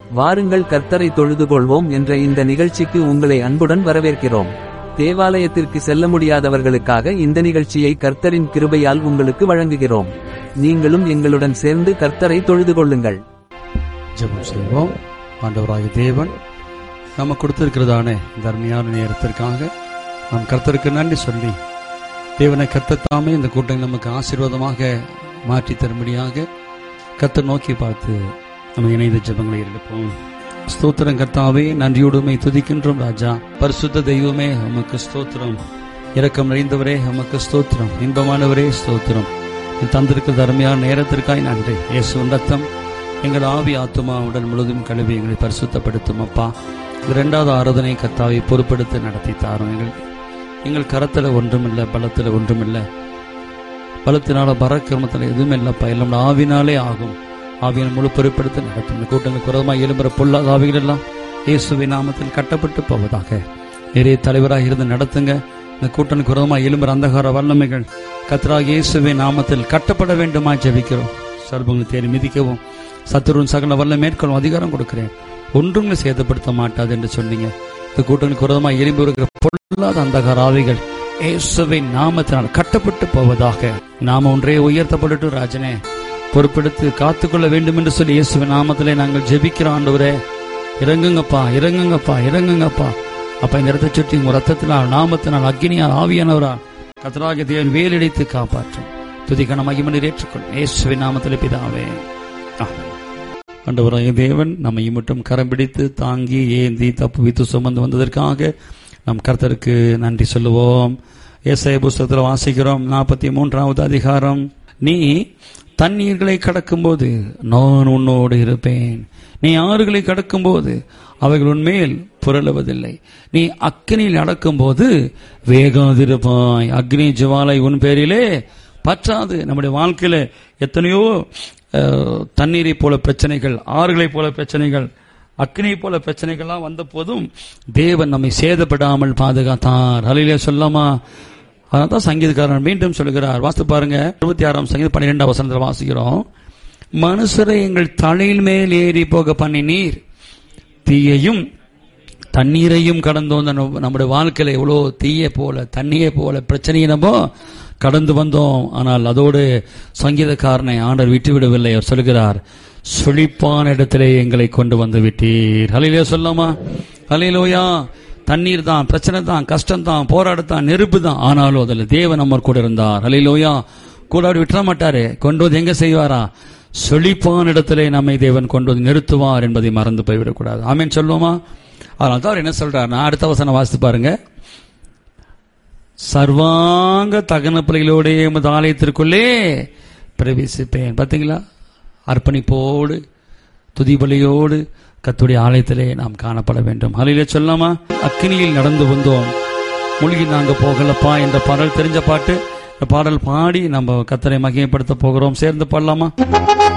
வாருங்கள் கர்த்தரை தொழுதுகொள்வோம் என்ற இந்த நிகழ்ச்சிக்கு உங்களை அன்புடன் வரவேற்கிறோம். தேவாலயத்திற்கு செல்ல முடியாதவர்களுக்காக இந்த நிகழ்ச்சியை கர்த்தரின் கிருபையால் உங்களுக்கு வழங்குகிறோம். நீங்களும் எங்களுடன் சேர்ந்து கர்த்தரை தொழுது கொள்ளுங்கள். ஜெபம் செய்வோம். ஆண்டவராகிய தேவன் நம்ம கொடுத்திருக்கிறதான இந்த அருமையான நேரத்திற்காக நாம் கர்த்தருக்கு நன்றி சொல்லி, தேவனை கர்த்தர் தாமே இந்த கூட்டங்களை நமக்கு ஆசீர்வாதமாக மாற்றி தரும்படியாக கர்த்தர் நோக்கி பார்த்து நம்ம இணைந்த ஜெபங்களை எடுப்போம். ஸ்தோத்திரம் கர்த்தாவே, நன்றியோடுமை துதிக்கின்றோம் ராஜா. பரிசுத்த தெய்வமே உமக்கு ஸ்தோத்திரம். இரக்கம் நிறைந்தவரே உமக்கு ஸ்தோத்திரம். இன்பமானவரே ஸ்தோத்திரம். தந்திருக்கிற அருமையான நேரத்திற்காய் நன்றி. இயேசுவின் ரத்தம் எங்கள் ஆவி ஆத்துமா உடல் முழுதும் கழுவி எங்களை பரிசுத்தப்படுத்தும் அப்பா. இரண்டாவது ஆராதனை கர்த்தாவை பொறுப்படுத்தி நடத்தி தாரும். எங்கள் கரத்தில் ஒன்றுமில்லை, பலத்தில் ஒன்றுமில்லை, பலத்தினால பராக்கிரமத்தில் எதுவும் இல்லைப்பா. எல்லாம் ஆவினாலே ஆகும். ஆவியின் முழு பொறுப்படுத்தி நடத்தும். இந்த கூட்டங்களுக்கு குரதமாக எழும்புற பொல்லாத ஆவிகள் எல்லாம் இயேசுவின் நாமத்தில் கட்டப்பட்டு போவதாக. நிறைய தலைவராக இருந்து நடத்துங்க. இந்த கூட்டங்களுக்கு குரதமாக எழும்புற அந்தகார வல்லமைகள் கர்த்தராகிய இயேசுவின் நாமத்தில் கட்டப்பட வேண்டுமா ஜெபிக்கிறோம். சர்வங்களை தேடி மிதிக்கவும் சத்துருவின் சகல வல்ல மேற்கொள்ளும் அதிகாரம் கொடுக்கிறேன். ஒன்றுங்களை சேதப்படுத்த மாட்டாது என்று சொன்னீங்க. இந்த கூட்டங்களுக்கு குரதமாக எழும்பி வருகிற பொல்லாத அந்தகார ஆவிகள் இயேசுவின் நாமத்தினால் கட்டப்பட்டு போவதாக. நாம ஒன்றே உயர்த்தப்பட்டு ராஜனே பொறுப்பெடுத்து காத்துக்கொள்ள வேண்டும் என்று சொல்லி இயேசுவின் நாமத்திலே நாங்கள் ஜெபிக்கிறோம். ஆண்டவரே இறங்குங்கப்பா, இறங்குங்கப்பா, இறங்குங்கப்பா. அப்ப இந்த இடத்தை சுற்றி உங்க ரத்தத்தினால் நாமத்தினால் அக்னியால் ஆவியானவரால் கர்த்தராகிய தேவன் வேலடித்து காப்பாற்றும். துதிக்கான மகிமை ஏற்றுக்கொள்ளும் இயேசுவின் நாமத்திலே பிதாவே. ஆண்டவராகிய தேவன் நம்மை மட்டும் கரம் பிடித்து தாங்கி ஏந்தி தப்புவித்து சுமந்து வந்ததற்காக நம் கர்த்தருக்கு நன்றி சொல்லுவோம். ஏசாயா புஸ்தகத்தில் வாசிக்கிறோம் 43வது அதிகாரம். நீ தண்ணீர்களை கடக்கும் போது நான் உன்னோடு இருப்பேன். நீ ஆறுகளை கடக்கும் போது அவைகள் உன்மேல் புரளுவதில்லை. நீ அக்னியில் நடக்கும் போது வேகாதிருப்பாய். அக்னி ஜுவாலை உன் பேரிலே பற்றாது. நம்முடைய வாழ்க்கையில எத்தனையோ தண்ணீரை போல பிரச்சனைகள், ஆறுகளை போல பிரச்சனைகள், அக்னியை போல பிரச்சனைகள்லாம் வந்த போதும் தேவன் நம்மை சேதப்படாமல் பாதுகாத்தார். ஹல்லேலூயா சொல்லாமா? அதான் சங்கீதக்காரன் மீண்டும் சொல்லுகிறார். வாசித்து பாருங்க, 26ஆம் சங்கீதம் 12ஆம் வசனத்தில் வாசிக்கிறோம். மனுஷரை எங்கள் தலையில் மேல் ஏறி போக பண்ணினீர், தீயையும் தண்ணீரையும் கடந்து வந்த நம்முடைய வாழ்க்கையில எவ்வளோ தீய போல தண்ணியை போல பிரச்சனையை நம்ம கடந்து வந்தோம். ஆனால் அதோடு சங்கீதக்காரனை ஆண்டவர் விட்டுவிடவில்லை. அவர் சொல்கிறார், செழிப்பான இடத்திலே எங்களை கொண்டு வந்து விட்டீர். ஹல்லேலூயா சொல்லாமா? ஹல்லேலூயா. தண்ணீர் தான், பிரச்சனை தான், கஷ்டம் தான், போராடத்தான், நெருப்பு தான், ஆனாலும் அதில் தேவன் நம்ம கூட இருந்தார். ஹல்லேலூயா. கூட விட்டுற மாட்டாரு. கொண்டு வந்து எங்க செய்வாரா? செழிப்பான இடத்திலே நம்மை தேவன் கொண்டு வந்து நிறுத்துவார் என்பதை மறந்து போய்விடக்கூடாது. ஆமேன் சொல்லுவோமா? அதனால தான் அவர் என்ன சொல்றாருன்னா, அடுத்த வசனம் வாசித்து பாருங்க. சர்வாங்க தகன பிள்ளைகளோட எமது ஆலயத்திற்குள்ளே பிரவேசிப்பேன். பார்த்தீங்களா? அர்ப்பணிப்போடு துதிபலியோடு கர்த்தருடைய ஆலயத்திலே நாம் காணப்பட வேண்டும். ஹல்லேலூயா சொல்லாமா? அக்கினியில் நடந்து வந்தோம், மூழ்கி நாங்க போகலப்பா என்ற பாடல் தெரிஞ்ச பாட்டு. இந்த பாடல் பாடி நம்ம கர்த்தரை மகிமைப்படுத்த போகிறோம். சேர்ந்து பாடலாமா?